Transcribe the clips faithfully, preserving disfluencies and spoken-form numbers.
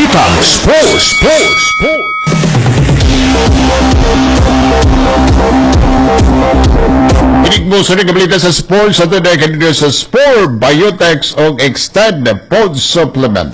Balitang Sports, Sports, Sports. Inig mo sa rin kabalita sa sports at ito na kanina sa Sport, Biotex o Extend Food Supplement.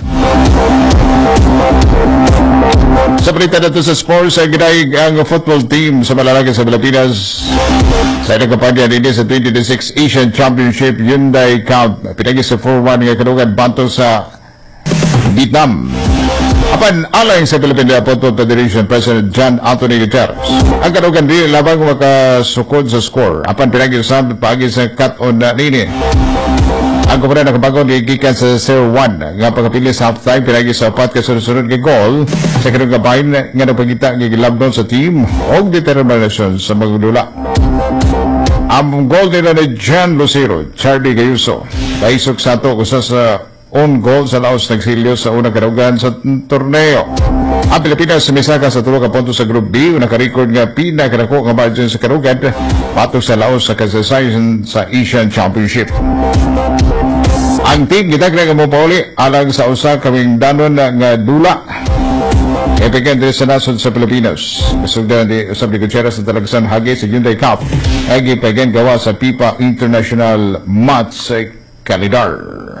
Sa balita na ito sa sports, ay ginahig ang football team sa malalaki sa Pilipinas sa ilang kampanya din sa twenty twenty-six Asian Championship Hyundai Cup. Pinagi sa four one nga kanugan banto sa Vietnam. Apan alang sa Philippine Football Federation President John Anthony Gutierrez, ang kanugan din labang makasukod sa score. Apan pinagi sa pagi sa cut-on na nini. Ang kumara nakabagon gigikan sa zero one nga pagkapili sa halftime pinagi sa apat ka sunod-sunod nga goal sa kanang kabahin nga napagita nga gilabdon sa team o determination sa magdula. Ang goal nila ni John Lucero, Charlie Gayuso, kaisok sa ito kusa sa own goal sa laos nagsilyo sa unang karugan sa torneo. Ang Pilipinas sumisaka sa tulo ka punto sa Group B, nakarecord nga pinakanako nga margin sa karugan patok sa laos sa kasaysayan sa Asian Championship. Ang team gitagna nga mo pauli alang sa usa kaming danon nga dula epigan din sa nasod sa Pilipinas. Masugdan di usab ni Gutierrez sa talagsan hagi sa Hyundai Cup agi pagan gawa sa FIFA International Match Calendar.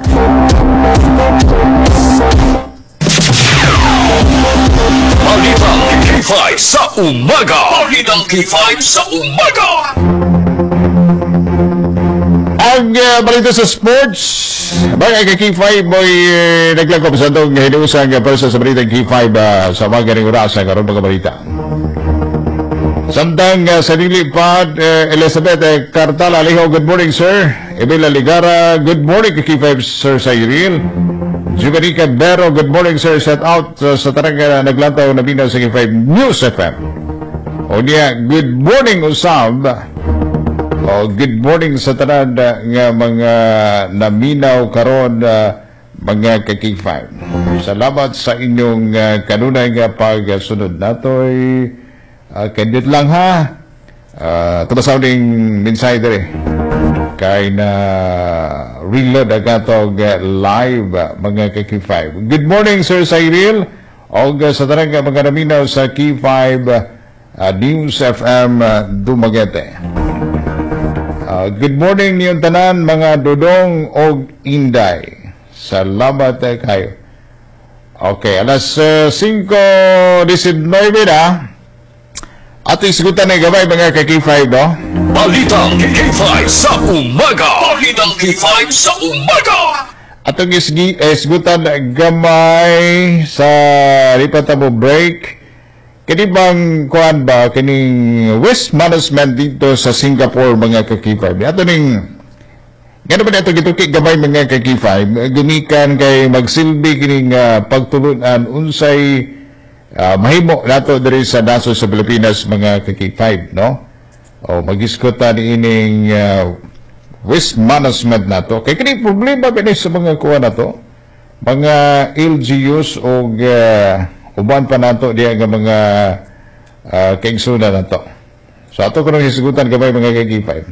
Balitang K five sa umaga. Balitang K five sa umaga. Ang uh, balita sa sports, bagay kay K five mo'y uh, naglangkop sa itong hinuusang uh, person sa balitang K five uh, sa mga ganing oras ang karoon mga balita. Samtang uh, sa nilipad, uh, Elizabeth uh, Cartala Aliho, good morning sir. Emila Ligara, good morning kay K five sir sa Iril. Juvenica Bero, good morning sir. Shout out uh, sa tarang uh, naglantaw na bina sa K five News F M. O niya, good morning usab. O good morning sa tanan uh, nga mga naminaw karon uh, mga ka K five. Salamat sa inyong uh, kanunay nga pagsunod natoy. Uh, Kendit lang ha. Uh, Tumasaw ning mensahe dere. Kay na reload agatog uh, live uh, mga ka K five. Good morning Sir Cyril. Og uh, sa tarang mga naminaw sa K five uh, News F M uh, Dumaguete. Uh, good morning niyong tanan mga dudong og inday. Salamat uh, kayo. Okay, alas uh, cinco diecinueve na. At isigutan na gabay mga ka K five, no? Balitang K five sa umaga. Balitang K five sa umaga. At ang isigutan na gamay sa ripatabo break. Kani bang kuhan ba, kaning waste management dito sa Singapore mga ka K five? Ato ning, gano'n ba na ito gitukik gamay mga ka K five? Gumikan kay magsilbi kining uh, pagtulunan unsay Uh, mahimo nato diri sa naso sa Pilipinas mga ka K five, no? O mag-iskutan ining uh, waste management nato. Kay kini problema ba sa mga kuha nato? Mga L G Us o uh, uban pa nato diya nga mga uh, kaigsunan nato. So ato ko nang isigutan gamay mga ka K five.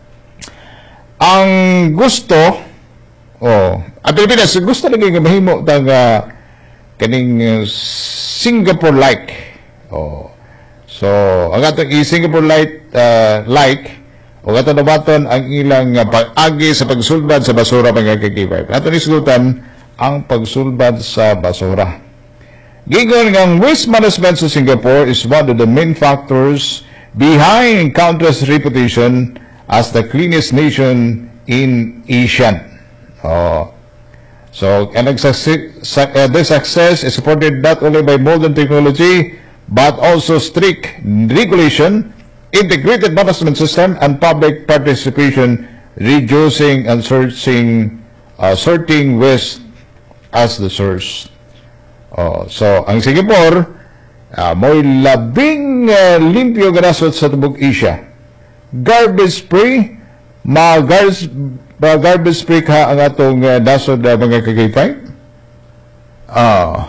Ang gusto oh, ang Pilipinas gusto lagi nga mahimo tang uh, kaning uh, Singapore-like. Oh. So, ang atong i-Singapore-like, uh, like, o atong nabaton ang ilang uh, pag-agi sa pagsulbad sa basura mga ka K five. Atong isulutan ang pagsulbad sa basura. Gigon ang waste management sa Singapore is one of the main factors behind country's reputation as the cleanest nation in Asia. Oh. So, and success, uh, this success is supported not only by modern technology, but also strict regulation, integrated management system, and public participation, reducing and searching, uh, sorting waste as the source. Oh, so, ang Singapore, uh, mo'y labing uh, limpyo ganasot sa tubog Asia. Garbage free, mga garbage Ba garbage free ka ang atong uh, nasod na uh, mga ka K five? Ah.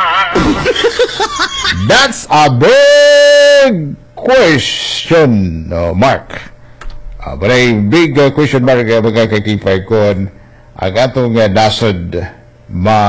That's a big question, no, Mark. Uh, but a big uh, question mark uh, mga ka K five kung ang atong uh, nasod ma